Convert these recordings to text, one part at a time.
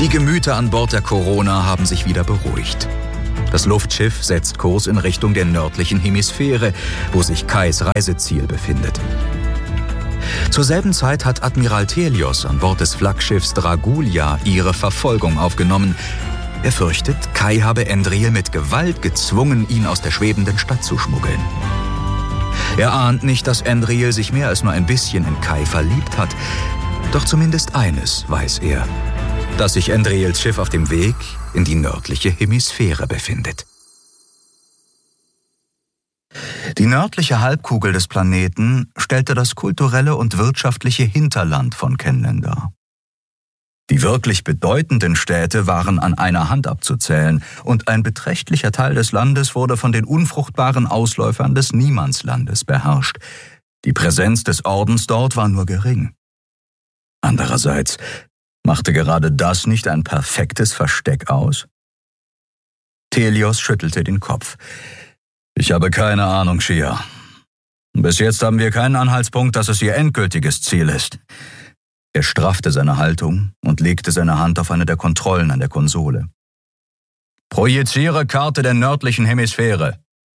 Die Gemüter an Bord der Corona haben sich wieder beruhigt. Das Luftschiff setzt Kurs in Richtung der nördlichen Hemisphäre, wo sich Kais Reiseziel befindet. Zur selben Zeit hat Admiral Thelios an Bord des Flaggschiffs Dragulia ihre Verfolgung aufgenommen. Er fürchtet, Kai habe Endril mit Gewalt gezwungen, ihn aus der schwebenden Stadt zu schmuggeln. Er ahnt nicht, dass Endril sich mehr als nur ein bisschen in Kai verliebt hat. Doch zumindest eines weiß er: dass sich Endrils Schiff auf dem Weg in die nördliche Hemisphäre befindet. Die nördliche Halbkugel des Planeten stellte das kulturelle und wirtschaftliche Hinterland von Kenlen dar. Die wirklich bedeutenden Städte waren an einer Hand abzuzählen und ein beträchtlicher Teil des Landes wurde von den unfruchtbaren Ausläufern des Niemandslandes beherrscht. Die Präsenz des Ordens dort war nur gering. Andererseits machte gerade das nicht ein perfektes Versteck aus? Thelios schüttelte den Kopf. Ich habe keine Ahnung, Shia. Bis jetzt haben wir keinen Anhaltspunkt, dass es ihr endgültiges Ziel ist. Er straffte seine Haltung und legte seine Hand auf eine der Kontrollen an der Konsole. Projiziere Karte der nördlichen Hemisphäre.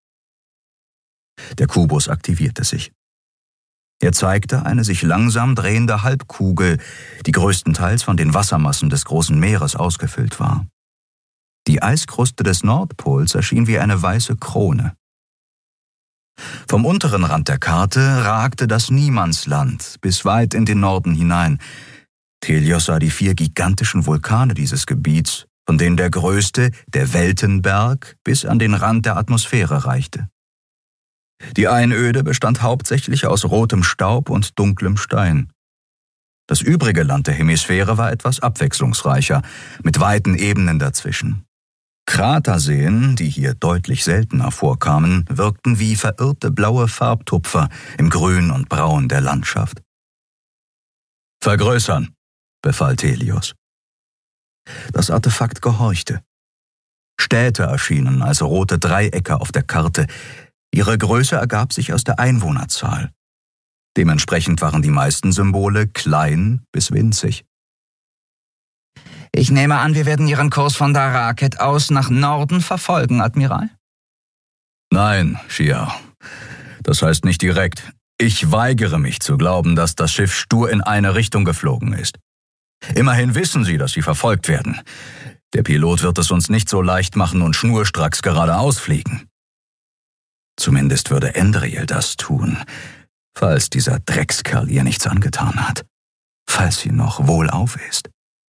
Der Kubus aktivierte sich. Er zeigte eine sich langsam drehende Halbkugel, die größtenteils von den Wassermassen des großen Meeres ausgefüllt war. Die Eiskruste des Nordpols erschien wie eine weiße Krone. Vom unteren Rand der Karte ragte das Niemandsland bis weit in den Norden hinein. Thelios sah die 4 gigantischen Vulkane dieses Gebiets, von denen der größte, der Weltenberg, bis an den Rand der Atmosphäre reichte. Die Einöde bestand hauptsächlich aus rotem Staub und dunklem Stein. Das übrige Land der Hemisphäre war etwas abwechslungsreicher, mit weiten Ebenen dazwischen. Kraterseen, die hier deutlich seltener vorkamen, wirkten wie verirrte blaue Farbtupfer im Grün und Braun der Landschaft. »Vergrößern«, befahl Thelios. Das Artefakt gehorchte. Städte erschienen als rote Dreiecke auf der Karte. Ihre Größe ergab sich aus der Einwohnerzahl. Dementsprechend waren die meisten Symbole klein bis winzig. Ich nehme an, wir werden Ihren Kurs von Daraket aus nach Norden verfolgen, Admiral? Nein, Shia. Das heißt nicht direkt. Ich weigere mich zu glauben, dass das Schiff stur in eine Richtung geflogen ist. Immerhin wissen Sie, dass Sie verfolgt werden. Der Pilot wird es uns nicht so leicht machen und schnurstracks geradeaus fliegen. Zumindest würde Endril das tun, falls dieser Dreckskerl ihr nichts angetan hat. Falls sie noch wohlauf ist.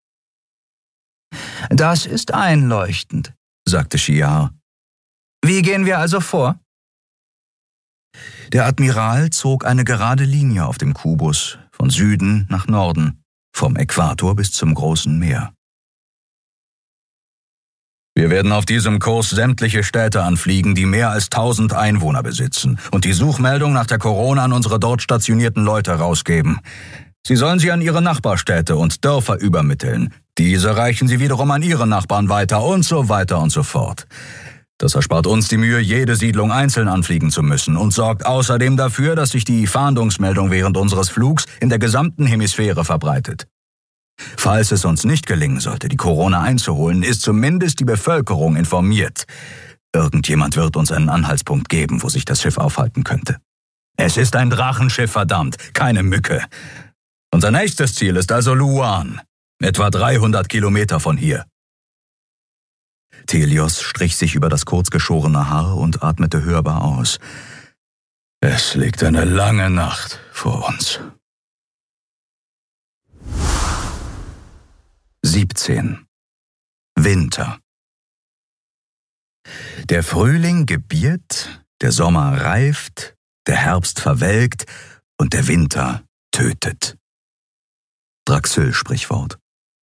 Das ist einleuchtend, sagte Shiar. Wie gehen wir also vor? Der Admiral zog eine gerade Linie auf dem Kubus, von Süden nach Norden, vom Äquator bis zum großen Meer. Wir werden auf diesem Kurs sämtliche Städte anfliegen, die mehr als 1000 Einwohner besitzen und die Suchmeldung nach der Corona an unsere dort stationierten Leute rausgeben. Sie sollen sie an ihre Nachbarstädte und Dörfer übermitteln. Diese reichen sie wiederum an ihre Nachbarn weiter und so weiter und so fort. Das erspart uns die Mühe, jede Siedlung einzeln anfliegen zu müssen und sorgt außerdem dafür, dass sich die Fahndungsmeldung während unseres Flugs in der gesamten Hemisphäre verbreitet. Falls es uns nicht gelingen sollte, die Corona einzuholen, ist zumindest die Bevölkerung informiert. Irgendjemand wird uns einen Anhaltspunkt geben, wo sich das Schiff aufhalten könnte. Es ist ein Drachenschiff, verdammt, keine Mücke. Unser nächstes Ziel ist also Luan, etwa 300 Kilometer von hier. Thelios strich sich über das kurzgeschorene Haar und atmete hörbar aus. Es liegt eine lange Nacht vor uns. 17. Winter. Der Frühling gebiert, der Sommer reift, der Herbst verwelkt und der Winter tötet. Draxil-Sprichwort.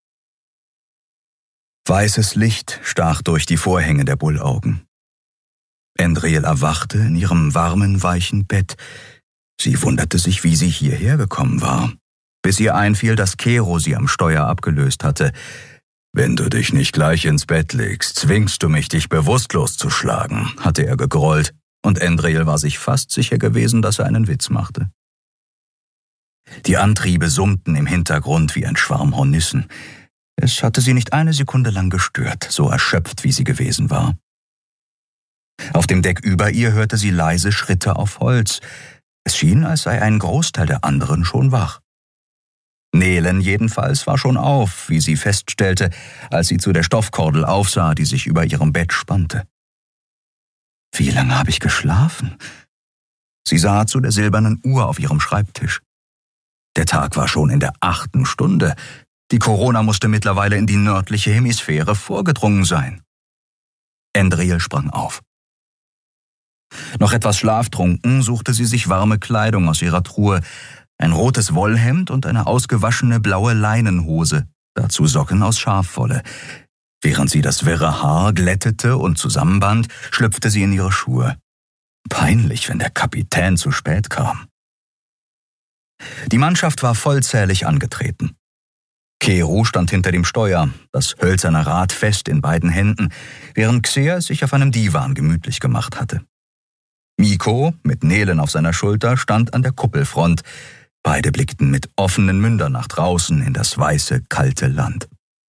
Weißes Licht stach durch die Vorhänge der Bullaugen. Endril erwachte in ihrem warmen, weichen Bett. Sie wunderte sich, wie sie hierher gekommen war, bis ihr einfiel, dass Kero sie am Steuer abgelöst hatte. »Wenn du dich nicht gleich ins Bett legst, zwingst du mich, dich bewusstlos zu schlagen«, hatte er gegrollt, und Endril war sich fast sicher gewesen, dass er einen Witz machte. Die Antriebe summten im Hintergrund wie ein Schwarm Hornissen. Es hatte sie nicht eine Sekunde lang gestört, so erschöpft wie sie gewesen war. Auf dem Deck über ihr hörte sie leise Schritte auf Holz. Es schien, als sei ein Großteil der anderen schon wach. Nelen jedenfalls war schon auf, wie sie feststellte, als sie zu der Stoffkordel aufsah, die sich über ihrem Bett spannte. Wie lange habe ich geschlafen? Sie sah zu der silbernen Uhr auf ihrem Schreibtisch. Der Tag war schon in der 8. Stunde. Die Corona musste mittlerweile in die nördliche Hemisphäre vorgedrungen sein. Endriel sprang auf. Noch etwas schlaftrunken suchte sie sich warme Kleidung aus ihrer Truhe, ein rotes Wollhemd und eine ausgewaschene blaue Leinenhose, dazu Socken aus Schafwolle. Während sie das wirre Haar glättete und zusammenband, schlüpfte sie in ihre Schuhe. Peinlich, wenn der Kapitän zu spät kam. Die Mannschaft war vollzählig angetreten. Kero stand hinter dem Steuer, das hölzerne Rad fest in beiden Händen, während Xer sich auf einem Divan gemütlich gemacht hatte. Mikko, mit Nelen auf seiner Schulter, stand an der Kuppelfront. Beide blickten mit offenen Mündern nach draußen in das weiße, kalte Land.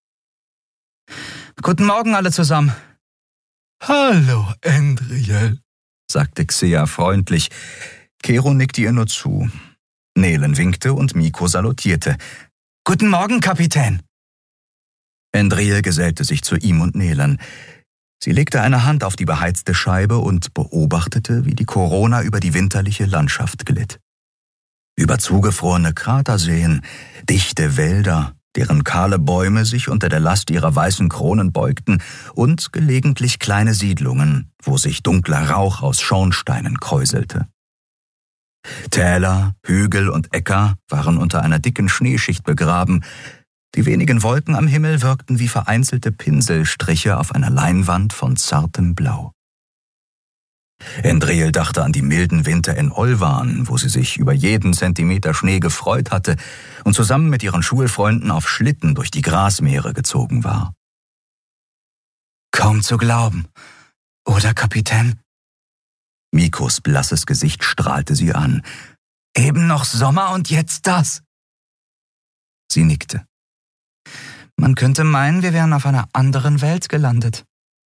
»Guten Morgen alle zusammen.« »Hallo, Endriel«, sagte Xer freundlich. Kero nickte ihr nur zu. Nelen winkte und Mikko salutierte. »Guten Morgen, Kapitän.« Endriel gesellte sich zu ihm und Nelen. Sie legte eine Hand auf die beheizte Scheibe und beobachtete, wie die Corona über die winterliche Landschaft glitt. Über zugefrorene Kraterseen, dichte Wälder, deren kahle Bäume sich unter der Last ihrer weißen Kronen beugten, und gelegentlich kleine Siedlungen, wo sich dunkler Rauch aus Schornsteinen kräuselte. Täler, Hügel und Äcker waren unter einer dicken Schneeschicht begraben. Die wenigen Wolken am Himmel wirkten wie vereinzelte Pinselstriche auf einer Leinwand von zartem Blau. Endriel dachte an die milden Winter in Olvan, wo sie sich über jeden Zentimeter Schnee gefreut hatte und zusammen mit ihren Schulfreunden auf Schlitten durch die Grasmeere gezogen war. »Kaum zu glauben, oder, Kapitän?« Mikkos blasses Gesicht strahlte sie an. »Eben noch Sommer und jetzt das?« Sie nickte. »Man könnte meinen, wir wären auf einer anderen Welt gelandet.«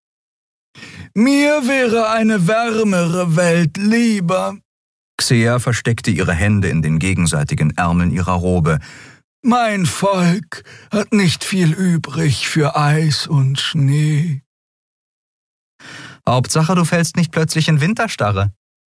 »Mir wäre eine wärmere Welt lieber.« Xer versteckte ihre Hände in den gegenseitigen Ärmeln ihrer Robe. »Mein Volk hat nicht viel übrig für Eis und Schnee.« »Hauptsache, du fällst nicht plötzlich in Winterstarre.«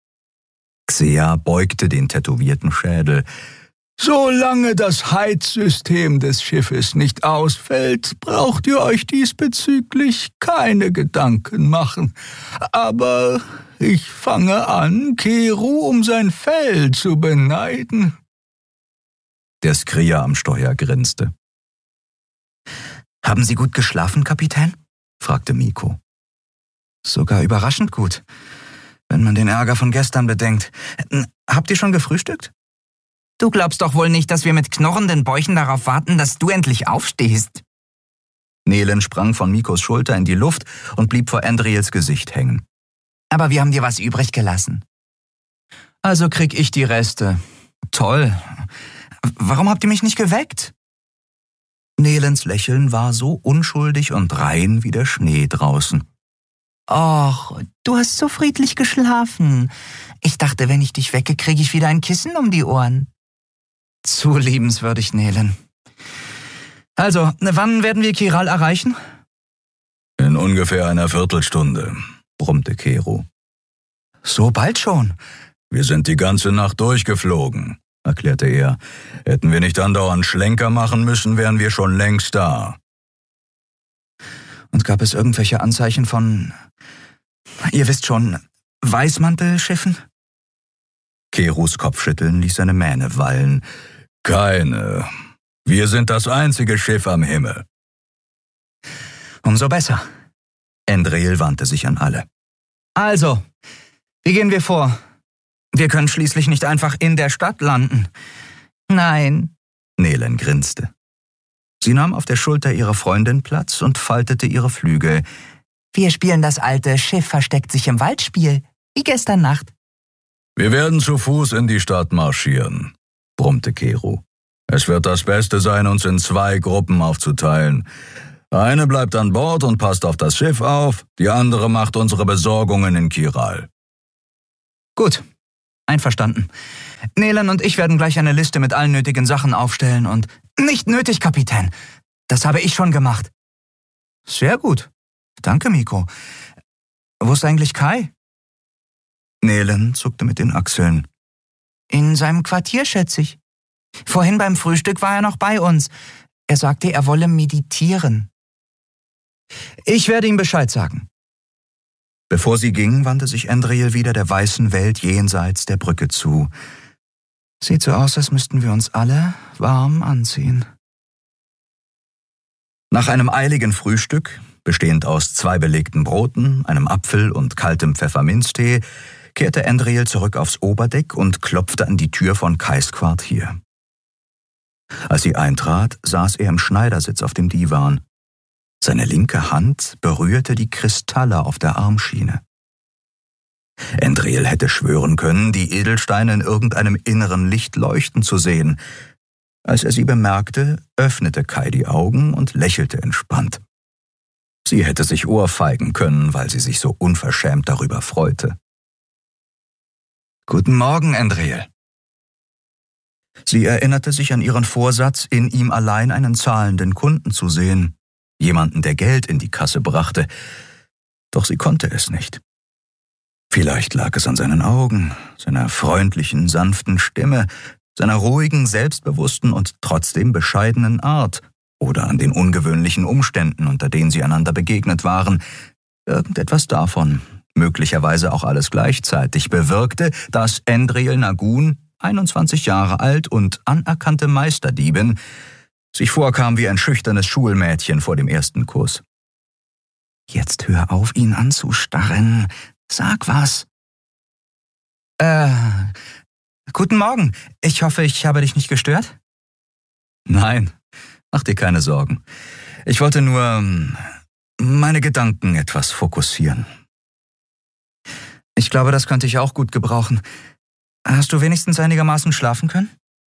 Xer beugte den tätowierten Schädel. »Solange das Heizsystem des Schiffes nicht ausfällt, braucht ihr euch diesbezüglich keine Gedanken machen. Aber ich fange an, Kero um sein Fell zu beneiden.« Der Skrier am Steuer grinste. »Haben Sie gut geschlafen, Kapitän?« fragte Mikko. »Sogar überraschend gut, wenn man den Ärger von gestern bedenkt. Habt ihr schon gefrühstückt?« »Du glaubst doch wohl nicht, dass wir mit knorrenden Bäuchen darauf warten, dass du endlich aufstehst?« Nelen sprang von Mikkos Schulter in die Luft und blieb vor Endriels Gesicht hängen. »Aber wir haben dir was übrig gelassen.« »Also krieg ich die Reste. Toll. Warum habt ihr mich nicht geweckt?« Nelens Lächeln war so unschuldig und rein wie der Schnee draußen. »Och, du hast so friedlich geschlafen. Ich dachte, wenn ich dich wecke, kriege ich wieder ein Kissen um die Ohren.« »Zu liebenswürdig, Nelen. Also, wann werden wir Kiral erreichen?« »In ungefähr einer Viertelstunde«, brummte Kero. »So bald schon?« »Wir sind die ganze Nacht durchgeflogen«, erklärte er. »Hätten wir nicht andauernd Schlenker machen müssen, wären wir schon längst da.« »Und gab es irgendwelche Anzeichen von, ihr wisst schon, Weißmantelschiffen?« Keros Kopfschütteln ließ seine Mähne wallen. »Keine. Wir sind das einzige Schiff am Himmel.« »Umso besser.« Endriel wandte sich an alle. »Also, wie gehen wir vor? Wir können schließlich nicht einfach in der Stadt landen.« »Nein.« Nelen grinste. Sie nahm auf der Schulter ihrer Freundin Platz und faltete ihre Flügel. »Wir spielen das alte Schiff versteckt sich im Wald-Spiel, wie gestern Nacht.« »Wir werden zu Fuß in die Stadt marschieren«, brummte Kero. Es wird das Beste sein, uns in 2 Gruppen aufzuteilen. Eine bleibt an Bord und passt auf das Schiff auf, die andere macht unsere Besorgungen in Kiral. Gut, einverstanden. Nelan und ich werden gleich eine Liste mit allen nötigen Sachen aufstellen und... Nicht nötig, Kapitän. Das habe ich schon gemacht. Sehr gut. Danke, Miko. Wo ist eigentlich Kai? Nelan zuckte mit den Achseln. In seinem Quartier, schätze ich. Vorhin beim Frühstück war er noch bei uns. Er sagte, er wolle meditieren. Ich werde ihm Bescheid sagen. Bevor sie ging, wandte sich Andriel wieder der weißen Welt jenseits der Brücke zu. Sieht so aus, als müssten wir uns alle warm anziehen. Nach einem eiligen Frühstück, bestehend aus 2 belegten Broten, einem Apfel und kaltem Pfefferminztee, kehrte Andriel zurück aufs Oberdeck und klopfte an die Tür von Kais Quartier. Als sie eintrat, saß er im Schneidersitz auf dem Divan. Seine linke Hand berührte die Kristalle auf der Armschiene. Andriel hätte schwören können, die Edelsteine in irgendeinem inneren Licht leuchten zu sehen. Als er sie bemerkte, öffnete Kai die Augen und lächelte entspannt. Sie hätte sich ohrfeigen können, weil sie sich so unverschämt darüber freute. »Guten Morgen, Andriel.« Sie erinnerte sich an ihren Vorsatz, in ihm allein einen zahlenden Kunden zu sehen, jemanden, der Geld in die Kasse brachte. Doch sie konnte es nicht. Vielleicht lag es an seinen Augen, seiner freundlichen, sanften Stimme, seiner ruhigen, selbstbewussten und trotzdem bescheidenen Art oder an den ungewöhnlichen Umständen, unter denen sie einander begegnet waren. Irgendetwas davon, möglicherweise auch alles gleichzeitig, bewirkte, dass Andriel Nagun, 21 Jahre alt und anerkannte Meisterdiebin, sich vorkam wie ein schüchternes Schulmädchen vor dem ersten Kuss. »Jetzt hör auf, ihn anzustarren. Sag was.« Guten Morgen. Ich hoffe, ich habe dich nicht gestört? »Nein, mach dir keine Sorgen. Ich wollte nur meine Gedanken etwas fokussieren.« Ich glaube, das könnte ich auch gut gebrauchen. Hast du wenigstens einigermaßen schlafen können?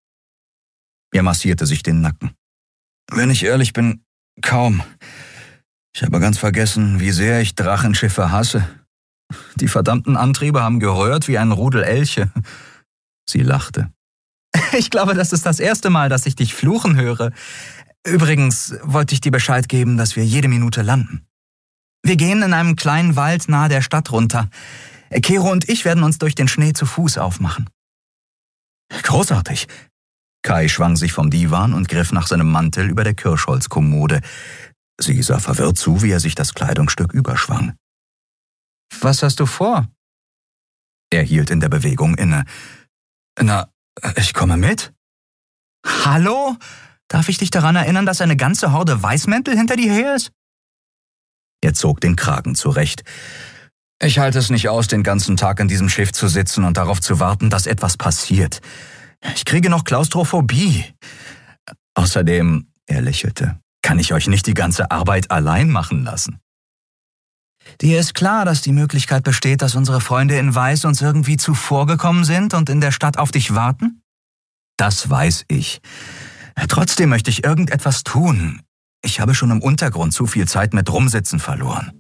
Er massierte sich den Nacken. »Wenn ich ehrlich bin, kaum. Ich habe ganz vergessen, wie sehr ich Drachenschiffe hasse. Die verdammten Antriebe haben geröhrt wie ein Rudel Elche.« Sie lachte. Ich glaube, das ist das erste Mal, dass ich dich fluchen höre. Übrigens wollte ich dir Bescheid geben, dass wir jede Minute landen. Wir gehen in einem kleinen Wald nahe der Stadt runter. Kero und ich werden uns durch den Schnee zu Fuß aufmachen. »Großartig!« Kai schwang sich vom Divan und griff nach seinem Mantel über der Kirschholzkommode. Sie sah verwirrt zu, wie er sich das Kleidungsstück überschwang. »Was hast du vor?« Er hielt in der Bewegung inne. »Na, ich komme mit.« »Hallo? Darf ich dich daran erinnern, dass eine ganze Horde Weißmäntel hinter dir her ist?« Er zog den Kragen zurecht. »Ich halte es nicht aus, den ganzen Tag in diesem Schiff zu sitzen und darauf zu warten, dass etwas passiert. Ich kriege noch Klaustrophobie. Außerdem«, er lächelte, »kann ich euch nicht die ganze Arbeit allein machen lassen.« »Dir ist klar, dass die Möglichkeit besteht, dass unsere Freunde in Weiß uns irgendwie zuvorgekommen sind und in der Stadt auf dich warten?« »Das weiß ich. Trotzdem möchte ich irgendetwas tun. Ich habe schon im Untergrund zu viel Zeit mit Rumsitzen verloren.«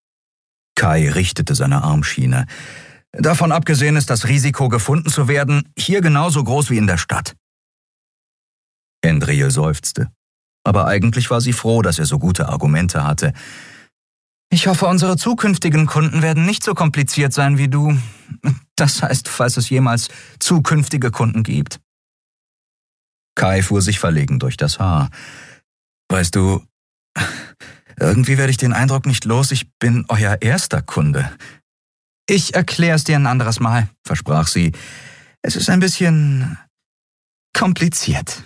Kai richtete seine Armschiene. »Davon abgesehen ist das Risiko, gefunden zu werden, hier genauso groß wie in der Stadt.« Andriel seufzte. Aber eigentlich war sie froh, dass er so gute Argumente hatte. »Ich hoffe, unsere zukünftigen Kunden werden nicht so kompliziert sein wie du. Das heißt, falls es jemals zukünftige Kunden gibt.« Kai fuhr sich verlegen durch das Haar. »Weißt du, irgendwie werde ich den Eindruck nicht los, ich bin euer erster Kunde.« »Ich erkläre es dir ein anderes Mal«, versprach sie. »Es ist ein bisschen kompliziert.«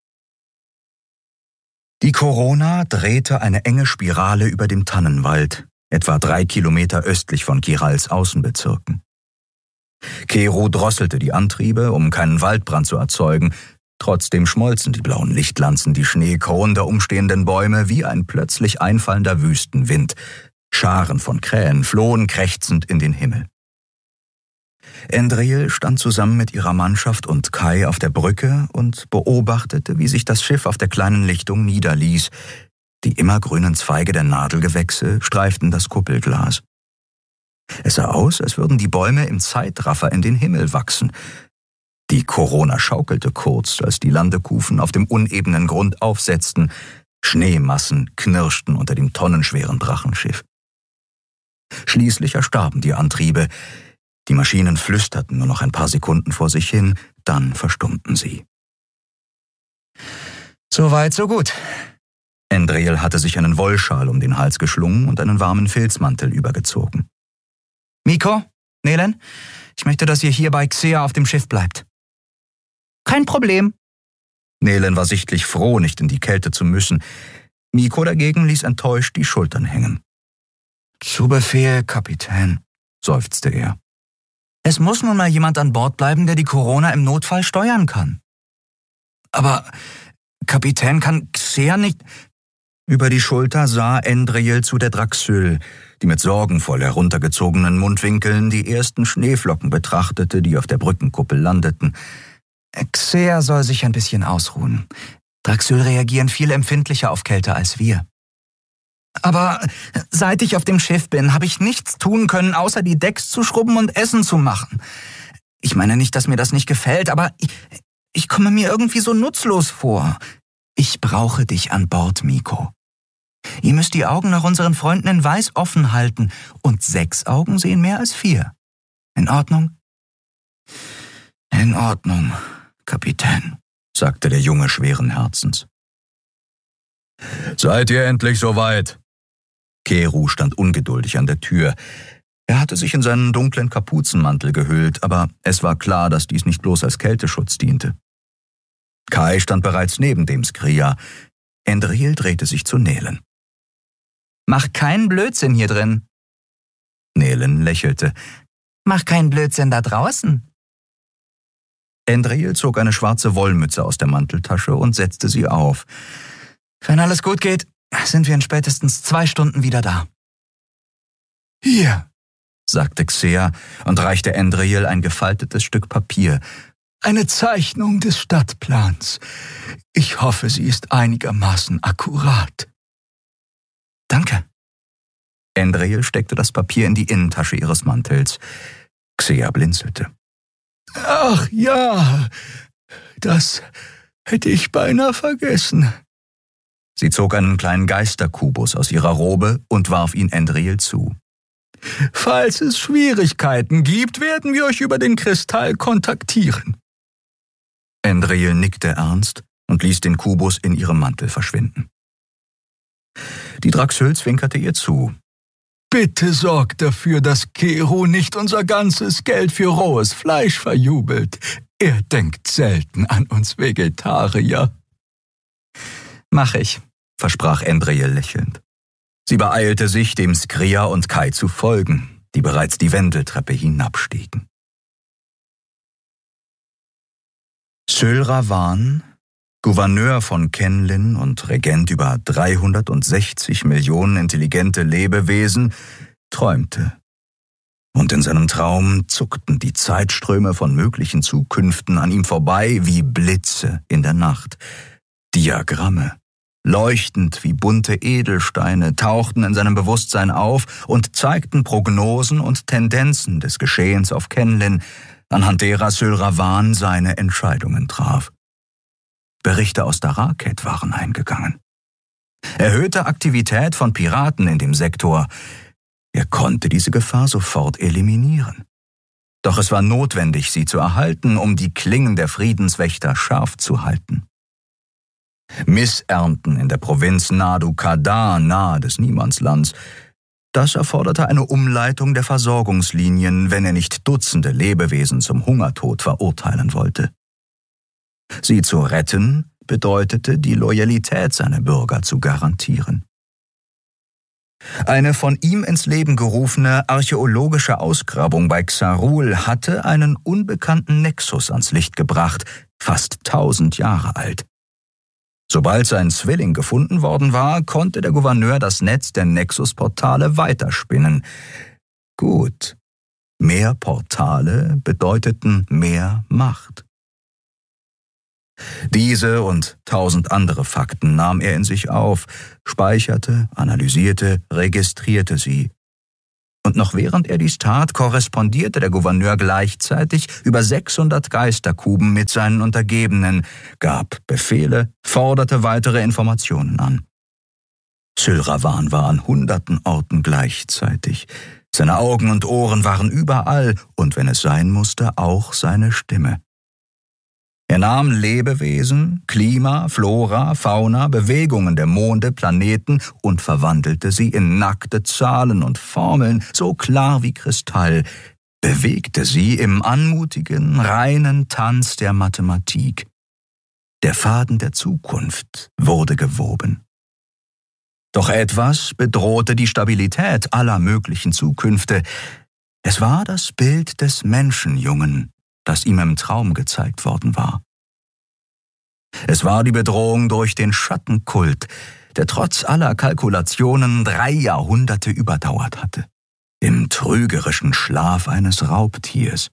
Die Corona drehte eine enge Spirale über dem Tannenwald, etwa 3 Kilometer östlich von Kirals Außenbezirken. Kero drosselte die Antriebe, um keinen Waldbrand zu erzeugen. Trotzdem schmolzen die blauen Lichtlanzen die Schneekronen der umstehenden Bäume wie ein plötzlich einfallender Wüstenwind. Scharen von Krähen flohen krächzend in den Himmel. Endril stand zusammen mit ihrer Mannschaft und Kai auf der Brücke und beobachtete, wie sich das Schiff auf der kleinen Lichtung niederließ. Die immergrünen Zweige der Nadelgewächse streiften das Kuppelglas. Es sah aus, als würden die Bäume im Zeitraffer in den Himmel wachsen. Die Corona schaukelte kurz, als die Landekufen auf dem unebenen Grund aufsetzten. Schneemassen knirschten unter dem tonnenschweren Drachenschiff. Schließlich erstarben die Antriebe. Die Maschinen flüsterten nur noch ein paar Sekunden vor sich hin, dann verstummten sie. So weit, so gut. Endril hatte sich einen Wollschal um den Hals geschlungen und einen warmen Filzmantel übergezogen. Miko, Nelen, ich möchte, dass ihr hier bei Xea auf dem Schiff bleibt. Kein Problem. Nelen war sichtlich froh, nicht in die Kälte zu müssen. Miko dagegen ließ enttäuscht die Schultern hängen. Zu Befehl, Kapitän, seufzte er. Es muss nun mal jemand an Bord bleiben, der die Corona im Notfall steuern kann. Aber Kapitän kann Xea nicht... Über die Schulter sah Endril zu der Draxyl, die mit sorgenvoll heruntergezogenen Mundwinkeln die ersten Schneeflocken betrachtete, die auf der Brückenkuppel landeten. Xea soll sich ein bisschen ausruhen. Draxyl reagieren viel empfindlicher auf Kälte als wir. Aber seit ich auf dem Schiff bin, habe ich nichts tun können, außer die Decks zu schrubben und Essen zu machen. Ich meine nicht, dass mir das nicht gefällt, aber ich komme mir irgendwie so nutzlos vor. Ich brauche dich an Bord, Miko. Ihr müsst die Augen nach unseren Freunden in Weiß offen halten, und 6 Augen sehen mehr als 4. In Ordnung? In Ordnung, Kapitän, sagte der Junge schweren Herzens. Seid ihr endlich soweit? Keru stand ungeduldig an der Tür. Er hatte sich in seinen dunklen Kapuzenmantel gehüllt, aber es war klar, dass dies nicht bloß als Kälteschutz diente. Kai stand bereits neben dem Skria. Endril drehte sich zu Nelen. Mach keinen Blödsinn hier drin. Nelen lächelte. Mach keinen Blödsinn da draußen. Endril zog eine schwarze Wollmütze aus der Manteltasche und setzte sie auf. Wenn alles gut geht, sind wir in spätestens 2 Stunden wieder da. Hier, sagte Xea und reichte Endril ein gefaltetes Stück Papier. Eine Zeichnung des Stadtplans. Ich hoffe, sie ist einigermaßen akkurat. Danke. Endril steckte das Papier in die Innentasche ihres Mantels. Xea blinzelte. Ach ja, das hätte ich beinahe vergessen. Sie zog einen kleinen Geisterkubus aus ihrer Robe und warf ihn Endril zu. Falls es Schwierigkeiten gibt, werden wir euch über den Kristall kontaktieren. Endril nickte ernst und ließ den Kubus in ihrem Mantel verschwinden. Die Draxyl zwinkerte ihr zu. Bitte sorgt dafür, dass Keru nicht unser ganzes Geld für rohes Fleisch verjubelt. Er denkt selten an uns Vegetarier. Mach ich, versprach Endril lächelnd. Sie beeilte sich, dem Skria und Kai zu folgen, die bereits die Wendeltreppe hinabstiegen. Syl Ravan, Gouverneur von Kenlin und Regent über 360 Millionen intelligente Lebewesen, träumte. Und in seinem Traum zuckten die Zeitströme von möglichen Zukünften an ihm vorbei wie Blitze in der Nacht. Diagramme, leuchtend wie bunte Edelsteine, tauchten in seinem Bewusstsein auf und zeigten Prognosen und Tendenzen des Geschehens auf Kenlin, anhand derer Syl Ravan seine Entscheidungen traf. Berichte aus Daraket waren eingegangen. Erhöhte Aktivität von Piraten in dem Sektor. Er konnte diese Gefahr sofort eliminieren. Doch es war notwendig, sie zu erhalten, um die Klingen der Friedenswächter scharf zu halten. Missernten in der Provinz Nadu Kadar nahe des Niemandslands. Das erforderte eine Umleitung der Versorgungslinien, wenn er nicht Dutzende Lebewesen zum Hungertod verurteilen wollte. Sie zu retten bedeutete, die Loyalität seiner Bürger zu garantieren. Eine von ihm ins Leben gerufene archäologische Ausgrabung bei Xarul hatte einen unbekannten Nexus ans Licht gebracht, fast 1000 Jahre alt. Sobald sein Zwilling gefunden worden war, konnte der Gouverneur das Netz der Nexus-Portale weiterspinnen. Gut. Mehr Portale bedeuteten mehr Macht. Diese und 1000 andere Fakten nahm er in sich auf, speicherte, analysierte, registrierte sie. Und noch während er dies tat, korrespondierte der Gouverneur gleichzeitig über 600 Geisterkuben mit seinen Untergebenen, gab Befehle, forderte weitere Informationen an. Syl Ravan war an hunderten Orten gleichzeitig. Seine Augen und Ohren waren überall und, wenn es sein musste, auch seine Stimme. Er nahm Lebewesen, Klima, Flora, Fauna, Bewegungen der Monde, Planeten und verwandelte sie in nackte Zahlen und Formeln, so klar wie Kristall, bewegte sie im anmutigen, reinen Tanz der Mathematik. Der Faden der Zukunft wurde gewoben. Doch etwas bedrohte die Stabilität aller möglichen Zukünfte. Es war das Bild des Menschenjungen, das ihm im Traum gezeigt worden war. Es war die Bedrohung durch den Schattenkult, der trotz aller Kalkulationen 3 Jahrhunderte überdauert hatte, im trügerischen Schlaf eines Raubtiers.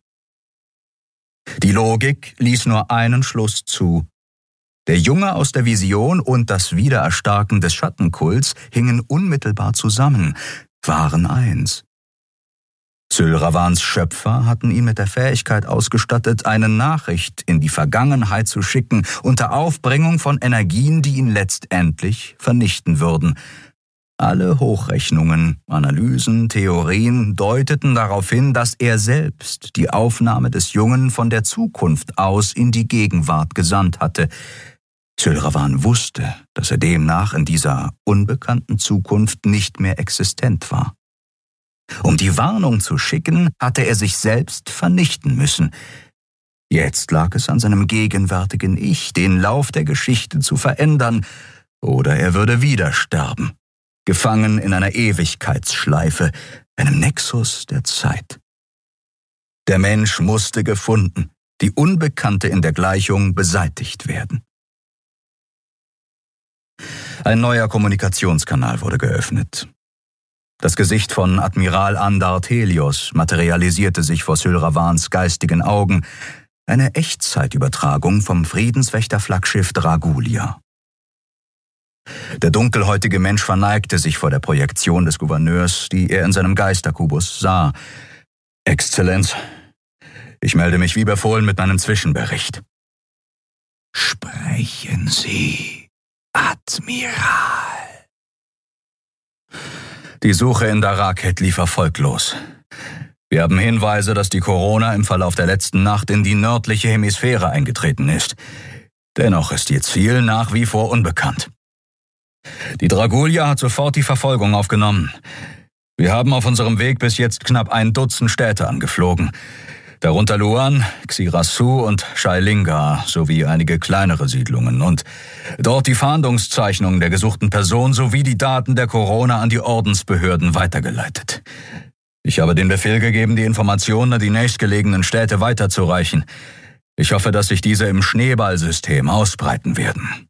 Die Logik ließ nur einen Schluss zu. Der Junge aus der Vision und das Wiedererstarken des Schattenkults hingen unmittelbar zusammen, waren eins. Syl Ravans Schöpfer hatten ihn mit der Fähigkeit ausgestattet, eine Nachricht in die Vergangenheit zu schicken, unter Aufbringung von Energien, die ihn letztendlich vernichten würden. Alle Hochrechnungen, Analysen, Theorien deuteten darauf hin, dass er selbst die Aufnahme des Jungen von der Zukunft aus in die Gegenwart gesandt hatte. Syl Ravan wusste, dass er demnach in dieser unbekannten Zukunft nicht mehr existent war. Um die Warnung zu schicken, hatte er sich selbst vernichten müssen. Jetzt lag es an seinem gegenwärtigen Ich, den Lauf der Geschichte zu verändern, oder er würde wieder sterben, gefangen in einer Ewigkeitsschleife, einem Nexus der Zeit. Der Mensch musste gefunden, die Unbekannte in der Gleichung beseitigt werden. Ein neuer Kommunikationskanal wurde geöffnet. Das Gesicht von Admiral Andart Helios materialisierte sich vor Syl Ravans geistigen Augen, eine Echtzeitübertragung vom Friedenswächter-Flaggschiff Dragulia. Der dunkelhäutige Mensch verneigte sich vor der Projektion des Gouverneurs, die er in seinem Geisterkubus sah. »Exzellenz, ich melde mich wie befohlen mit meinem Zwischenbericht.« »Sprechen Sie, Admiral.« Die Suche in Daraket lief erfolglos. Wir haben Hinweise, dass die Corona im Verlauf der letzten Nacht in die nördliche Hemisphäre eingetreten ist. Dennoch ist ihr Ziel nach wie vor unbekannt. Die Dragulia hat sofort die Verfolgung aufgenommen. Wir haben auf unserem Weg bis jetzt knapp 1 Dutzend Städte angeflogen, darunter Luan, Xirasu und Shailinga sowie einige kleinere Siedlungen und dort die Fahndungszeichnungen der gesuchten Person sowie die Daten der Corona an die Ordensbehörden weitergeleitet. Ich habe den Befehl gegeben, die Informationen an die nächstgelegenen Städte weiterzureichen. Ich hoffe, dass sich diese im Schneeballsystem ausbreiten werden.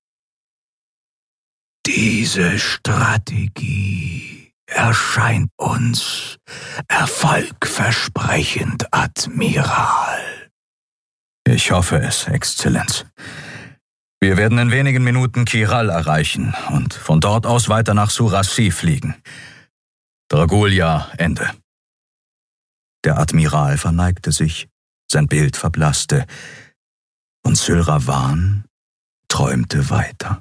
Diese Strategie erscheint uns erfolgversprechend, Admiral. Ich hoffe es, Exzellenz. Wir werden in wenigen Minuten Kiral erreichen und von dort aus weiter nach Surassi fliegen. Dragulia, Ende. Der Admiral verneigte sich, sein Bild verblasste und Syl Ravan träumte weiter.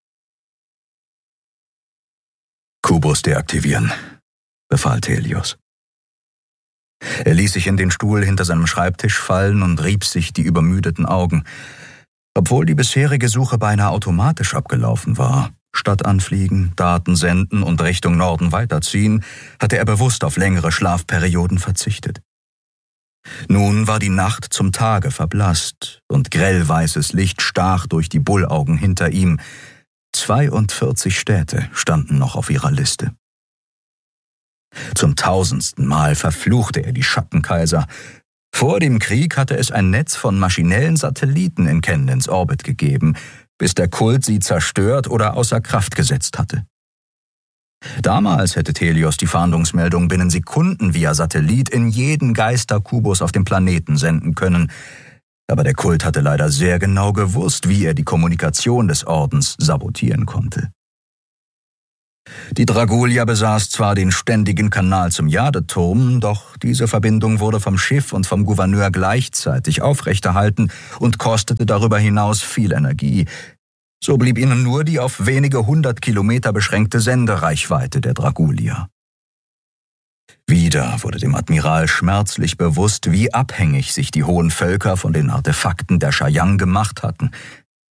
Kubus deaktivieren, befahl Helios. Er ließ sich in den Stuhl hinter seinem Schreibtisch fallen und rieb sich die übermüdeten Augen. Obwohl die bisherige Suche beinahe automatisch abgelaufen war, statt anfliegen, Daten senden und Richtung Norden weiterziehen, hatte er bewusst auf längere Schlafperioden verzichtet. Nun war die Nacht zum Tage verblasst und grellweißes Licht stach durch die Bullaugen hinter ihm. 42 Städte standen noch auf ihrer Liste. Zum 1000. Mal verfluchte er die Schattenkaiser. Vor dem Krieg hatte es ein Netz von maschinellen Satelliten in Kendens Orbit gegeben, bis der Kult sie zerstört oder außer Kraft gesetzt hatte. Damals hätte Helios die Fahndungsmeldung binnen Sekunden via Satellit in jeden Geisterkubus auf dem Planeten senden können. Aber der Kult hatte leider sehr genau gewusst, wie er die Kommunikation des Ordens sabotieren konnte. Die Dragulia besaß zwar den ständigen Kanal zum Jadeturm, doch diese Verbindung wurde vom Schiff und vom Gouverneur gleichzeitig aufrechterhalten und kostete darüber hinaus viel Energie. So blieb ihnen nur die auf wenige 100 Kilometer beschränkte Sendereichweite der Dragulia. Wieder wurde dem Admiral schmerzlich bewusst, wie abhängig sich die hohen Völker von den Artefakten der Chayang gemacht hatten.